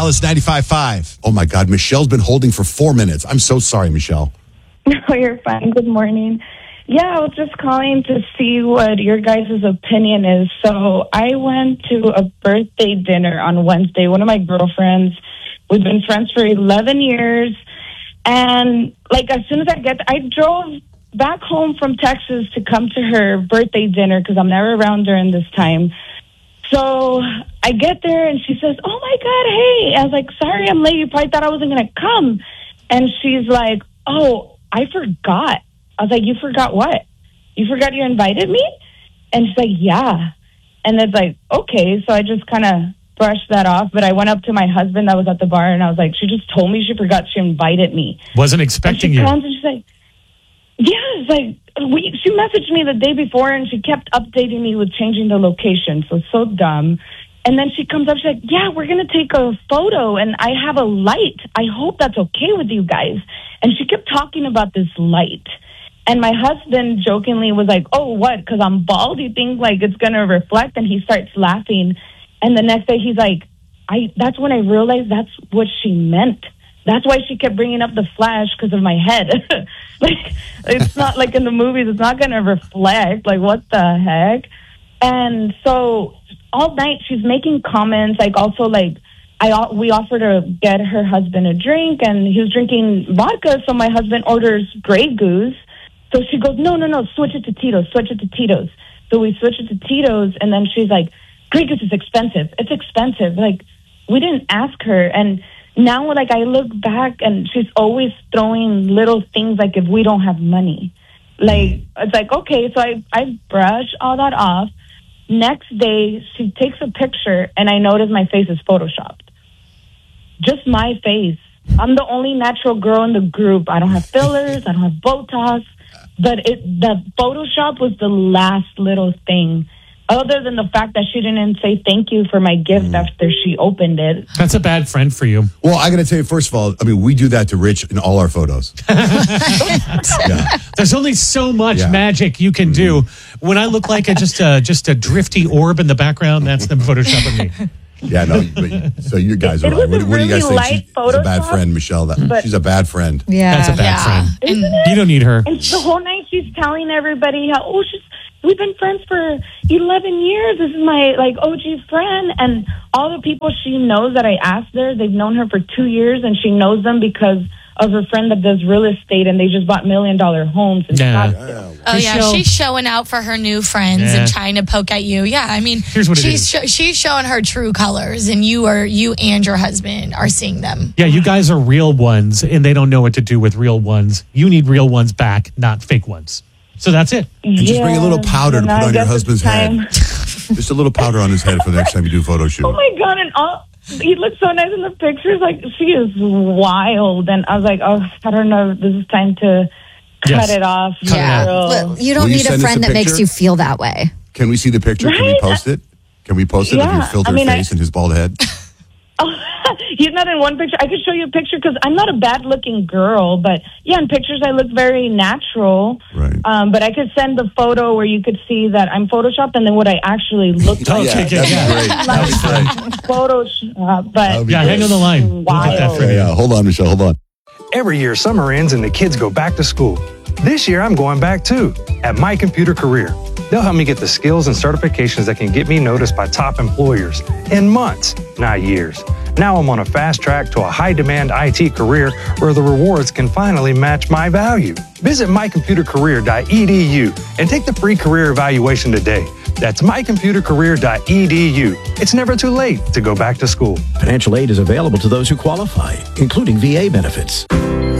Alice 95.5. Oh, my God. Michelle's been holding for 4 minutes. I'm so sorry, Michelle. No, you're fine. Good morning. Yeah, I was just calling to see what your guys' opinion is. So I went to a birthday dinner on Wednesday. One of my girlfriends, we've been friends for 11 years. And, like, as soon as I drove back home from Texas to come to her birthday dinner because I'm never around during this time. So I get there and she says, oh, my God, hey. I was like, sorry, I'm late. You probably thought I wasn't going to come. And she's like, oh, I forgot. I was like, you forgot what? You forgot you invited me? And she's like, yeah. And it's like, okay. So I just kind of brushed that off. But I went up to my husband that was at the bar, and I was like, she just told me she forgot she invited me. Wasn't expecting and she you. Comes and she's like, yeah. It's like, she messaged me the day before, and she kept updating me with changing the location. So dumb. And then she comes up, she's like, yeah, we're going to take a photo, and I have a light. I hope that's okay with you guys. And she kept talking about this light. And my husband jokingly was like, oh, what? Because I'm bald? You think, like, it's going to reflect? And he starts laughing. And the next day he's like, that's when I realized that's what she meant. That's why she kept bringing up the flash, because of my head. Like, it's not like in the movies, it's not going to reflect. Like, what the heck? And so all night she's making comments, like, also, like, we offered to get her husband a drink, and he was drinking vodka, so my husband orders Grey Goose. So she goes, no, switch it to Tito's. So we switch it to Tito's, and then she's like, Grey Goose is expensive. It's expensive. Like, we didn't ask her. And now, like, I look back, and she's always throwing little things, like, if we don't have money. Like, it's like, okay, so I brush all that off. Next day, she takes a picture, and I notice my face is photoshopped. Just my face. I'm the only natural girl in the group. I don't have fillers. I don't have Botox. But the Photoshop was the last little thing. Other than the fact that she didn't say thank you for my gift after she opened it. That's a bad friend for you. Well, I got to tell you, first of all, I mean, we do that to Rich in all our photos. Yeah. There's only so much magic you can do. When I look like just a drifty orb in the background, that's them photoshopping me. Yeah, no, so you guys are right. What do you guys think? She's a bad friend, Michelle. She's a bad friend. Yeah. That's a bad friend. And you don't need her. And the whole night she's telling everybody how, we've been friends for 11 years. This is my, like, OG friend. And all the people she knows that I asked her, they've known her for 2 years, and she knows them because of her friend that does real estate, and they just bought $1 million homes in Scottsdale. Oh, yeah. She's showing out for her new friends and trying to poke at you. Yeah, I mean, here's what she's showing her true colors, and you and your husband are seeing them. Yeah, you guys are real ones, and they don't know what to do with real ones. You need real ones back, not fake ones. So that's it. And just bring a little powder to put on your husband's head. Just a little powder on his head for the next time you do a photo shoot. Oh, my God. And he looks so nice in the pictures. Like, she is wild. And I was like, I don't know. This is time to cut it off. Well, you don't need a friend that makes you feel that way. Can we see the picture? Right? Can we post it? Can we post it of your filtered face and his bald head? He's not in one picture. I could show you a picture because I'm not a bad-looking girl, but yeah, in pictures I look very natural. Right. But I could send the photo where you could see that I'm photoshopped and then what I actually look like. That'd be great. That'd be great. Photoshop, but hang on the line. We'll hold on, Michelle. Hold on. Every year, summer ends and the kids go back to school. This year, I'm going back too, at My Computer Career. They'll help me get the skills and certifications that can get me noticed by top employers in months, not years. Now I'm on a fast track to a high-demand IT career where the rewards can finally match my value. Visit mycomputercareer.edu and take the free career evaluation today. That's mycomputercareer.edu. It's never too late to go back to school. Financial aid is available to those who qualify, including VA benefits.